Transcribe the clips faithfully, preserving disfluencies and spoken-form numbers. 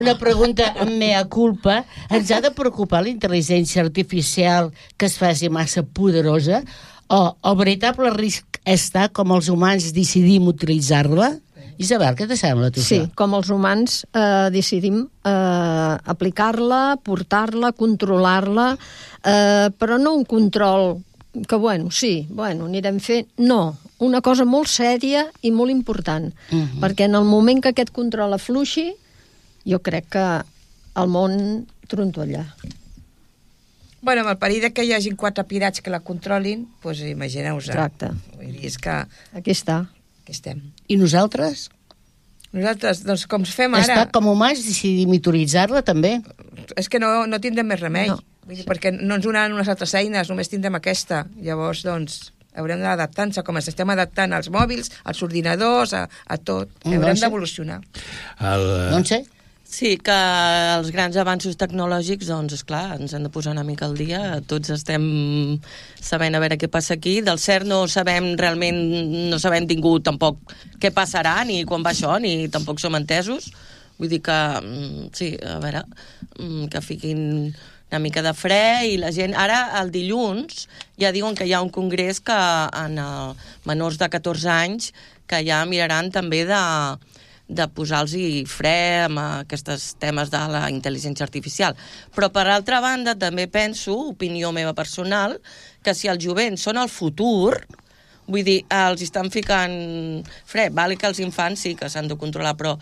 Una pregunta amb mea culpa. Ens ha de preocupar la intel·ligència artificial que es faci massa poderosa? O el veritable risc està com els humans decidim utilitzar-la? Isabel, què te sembla, tu? Sí, com els humans eh, decidim eh, aplicar-la, portar-la, controlar-la, eh, però no un control que, bueno, sí, bueno, anirem fent... No, una cosa molt sèria i molt important, uh-huh. perquè en el moment que aquest control afluixi, jo crec que el món trontolla. Bueno, amb el perill que hi hagi quatre pirats que la controlin, doncs imagineu-vos. Exacte. Vull dir, és que... Aquí està. Aquí estem. I nosaltres? Nosaltres, doncs, com fem ara... Està com humans, decidim utilitzar-la, també. És que no, no tindrem més remei. No. Vull dir, perquè no ens donaran unes altres eines, només tindrem aquesta. Llavors, doncs, haurem d'adaptar-nos, com ens estem adaptant als mòbils, als ordinadors, a, a tot. Mm, haurem no sé. d'evolucionar. El... No en sé. Sí, que els grans avanços tecnològics, doncs, esclar, ens han de posar una mica al dia. Tots estem sabent a veure què passa aquí. Del cert no sabem realment, no sabem ningú tampoc què passarà, ni quan va això, ni tampoc som entesos. Vull dir que, sí, a veure, que fiquin una mica de fre i la gent... Ara, el dilluns, ja diuen que hi ha un congrés que en menors de catorze anys que ja miraran també de... de posar-los fre amb aquests temes de la intel·ligència artificial. Però, per altra banda, també penso, opinió meva personal, que si els jovents són el futur, vull dir, els estan ficant fre. Val que els infants sí que s'han de controlar, però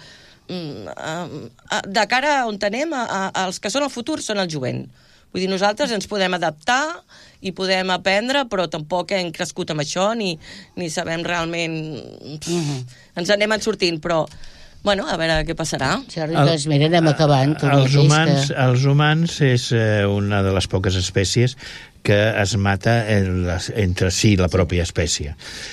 de cara a on anem, els que són el futur són el jovent. Vull dir, nosaltres ens podem adaptar i podem aprendre, però tampoc hem crescut amb això, ni, ni sabem realment... Uh-huh. Ens anem sortint, però... Bueno, a veure què passarà. Jordi, doncs mira, anem acabant. Els humans, que... els humans és una de les poques espècies que es mata entre si la pròpia espècie.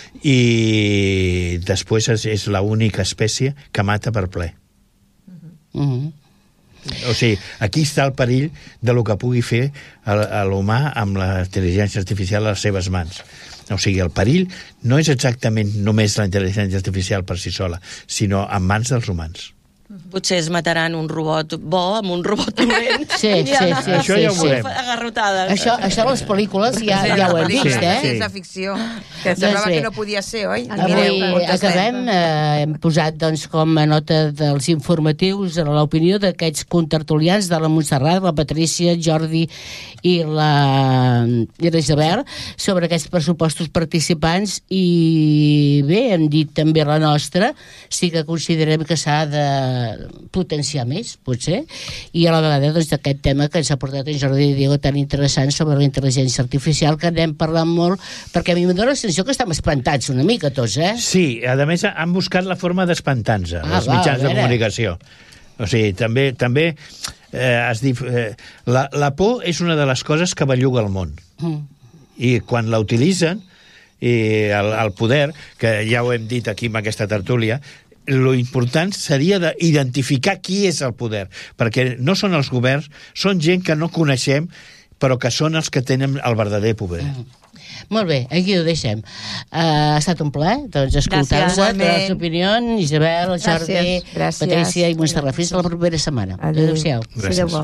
I després és, és l'única espècie que mata per ple. Uh-huh. O sigui, aquí està el perill de lo que pugui fer l'humà amb la intel·ligència artificial a les seves mans. O sigui, el perill no és exactament només la intel·ligència artificial per si sola, sinó en mans dels humans. Potser es mataran un robot bo amb un robot dolent. Sí, sí, sí. sí, això sí, ja ho veurem. Sí, agarrotades. Això, això a les pel·lícules ja, sí, ja ho hem vist, eh? Sí, és la ficció. Que semblava doncs que no podia ser, oi? Avui acabem, eh, hem posat doncs, com a nota dels informatius l'opinió d'aquests contertulians de la Montserrat, la Patrícia, Jordi i la Isabel sobre aquests pressupostos participants i bé, hem dit també la nostra, sí que considerem que s'ha de potenciar més, potser, i a la vegada doncs, d'aquest tema que ens ha portat en Jordi i Diego tan interessant sobre la intel·ligència artificial, que anem parlant molt, perquè a mi em dóna la sensació que estem espantats una mica tots, eh? Sí, a més han buscat la forma d'espantar-nos, ah, els mitjans de comunicació. O sigui, també, també eh, has dit, eh, la, la por és una de les coses que belluga el món. Mm. I quan la utilitzen, i el, el poder, que ja ho hem dit aquí en aquesta tertúlia, lo important seria d'identificar qui és el poder, perquè no són els governs, són gent que no coneixem, però que són els que tenen el verdader poder. Mm. Molt bé, aquí ho deixem. Uh, ha estat un plaer, doncs, escoltar-vos, totes les opinions, Isabel, Jordi, gràcies. Gràcies. Patrícia i Montserrat. Fins la propera setmana. Adéu-siau. Gràcies.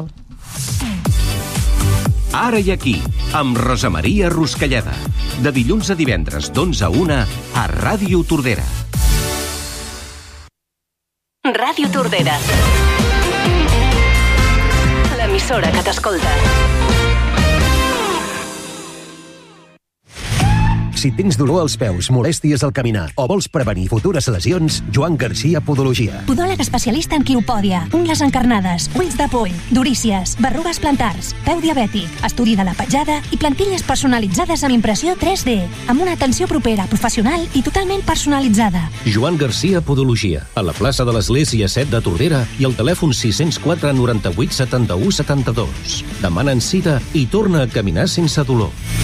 Ara i aquí, amb Rosa Maria Ruscalleda. De dilluns a divendres, d'onze a una, a Ràdio Tordera. Ràdio Tordera. L'emissora que t'escolta. Si tens dolor als peus, molèsties al caminar o vols prevenir futures lesions, Joan Garcia Podologia. Podòleg especialista en quiropòdia, ungles encarnades, ulls de poll, durícies, berrugues plantars, peu diabètic, estudi de la petjada i plantilles personalitzades amb impressió tres D, amb una atenció propera, professional i totalment personalitzada. Joan Garcia Podologia, a la plaça de l'Església set de Tordera i al telèfon sis zero quatre noranta-vuit setanta-u setanta-dos. Demana'n cita i torna a caminar sense dolor.